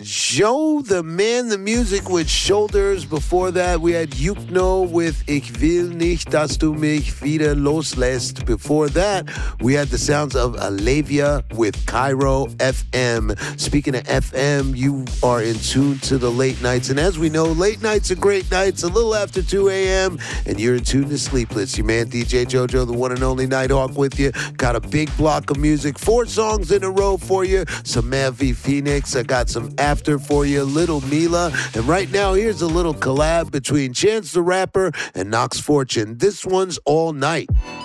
Joe, the man, the music with Shoulders. Before that, we had Yukno with Ich will nicht, dass du mich wieder loslässt. Before that, we had the sounds of Alavia with Cairo FM. Speaking of FM, you are in tune to the late nights. And as we know, late nights are great nights, a little after 2 a.m., and you're in tune to Sleepless. Your man, DJ JoJo, the one and only Nighthawk with you. Got a big block of music, 4 songs in a row for you. Some Mav V Phoenix. I got some After for you, Little Mila. And right now, here's a little collab between Chance the Rapper and Knox Fortune. This one's All Night.